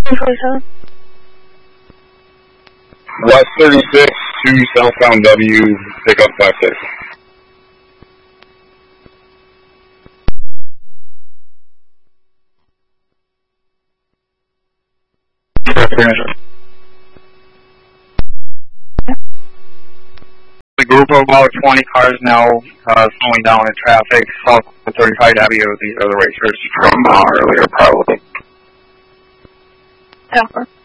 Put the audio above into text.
247. West 36 to southbound W, pick up 56. The group of about 20 cars now slowing down in traffic, south of 35W, the other racers from earlier probably. Tower.